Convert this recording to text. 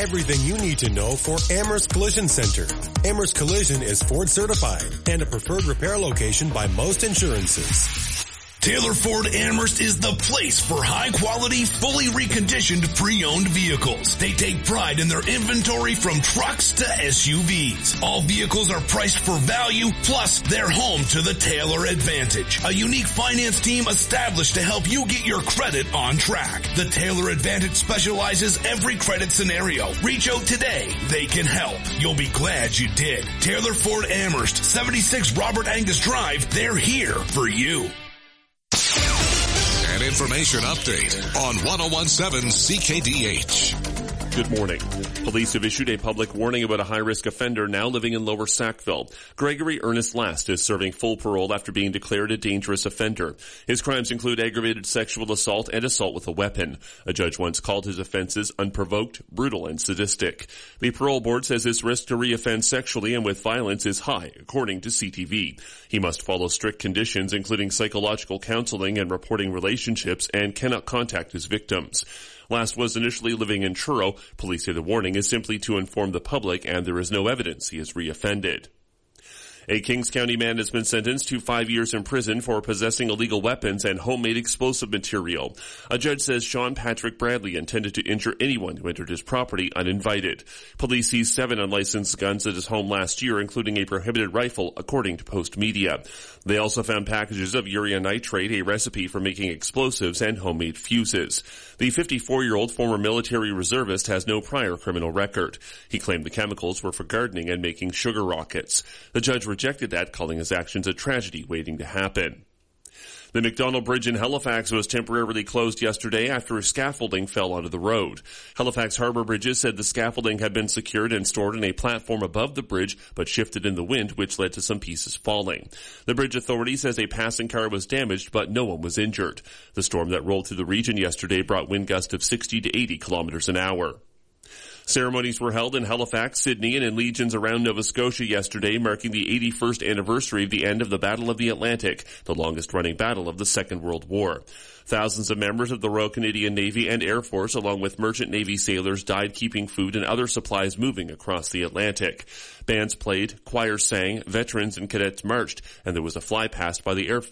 Everything you need to know for Amherst Collision Center. Amherst Collision is Ford certified and a preferred repair location by most insurances. Taylor Ford Amherst is the place for high-quality, fully reconditioned pre-owned vehicles. They take pride in their inventory from trucks to SUVs. All vehicles are priced for value, plus they're home to the Taylor Advantage, a unique finance team established to help you get your credit on track. The Taylor Advantage specializes every credit scenario. Reach out today. They can help. You'll be glad you did. Taylor Ford Amherst, 76 Robert Angus Drive. They're here for you. An information update on 101.7 CKDH. Good morning. Police have issued a public warning about a high-risk offender now living in Lower Sackville. Gregory Ernest Last is serving full parole after being declared a dangerous offender. His crimes include aggravated sexual assault and assault with a weapon. A judge once called his offenses unprovoked, brutal, and sadistic. The parole board says his risk to reoffend sexually and with violence is high, according to CTV. He must follow strict conditions, including psychological counseling and reporting relationships, and cannot contact his victims. Last was initially living in Truro. Police say the warning is simply to inform the public, and there is no evidence he has reoffended. A Kings County man has been sentenced to 5 years in prison for possessing illegal weapons and homemade explosive material. A judge says Sean Patrick Bradley intended to injure anyone who entered his property uninvited. Police seized 7 unlicensed guns at his home last year, including a prohibited rifle, according to Post Media. They also found packages of urea nitrate, a recipe for making explosives, and homemade fuses. The 54-year-old former military reservist has no prior criminal record. He claimed the chemicals were for gardening and making sugar rockets. The judge rejected that, calling his actions a tragedy waiting to happen. The McDonald Bridge in Halifax was temporarily closed yesterday after scaffolding fell out of the road. Halifax Harbour Bridges said the scaffolding had been secured and stored on a platform above the bridge, but shifted in the wind, which led to some pieces falling. The bridge authority says a passing car was damaged, but no one was injured. The storm that rolled through the region yesterday brought wind gusts of 60 to 80 kilometers an hour. Ceremonies were held in Halifax, Sydney, and in legions around Nova Scotia yesterday, marking the 81st anniversary of the end of the Battle of the Atlantic, the longest-running battle of the Second World War. Thousands of members of the Royal Canadian Navy and Air Force, along with Merchant Navy sailors, died keeping food and other supplies moving across the Atlantic. Bands played, choirs sang, veterans and cadets marched, and there was a fly-past by the Air Force